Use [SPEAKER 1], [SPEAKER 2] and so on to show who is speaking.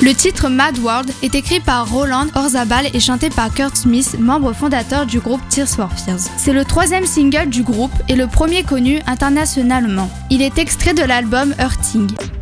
[SPEAKER 1] Le titre Mad World est écrit par Roland Orzabal et chanté par Kurt Smith, membre fondateur du groupe Tears for Fears. C'est le 3e single du groupe et le premier connu internationalement. Il est extrait de l'album Hurting.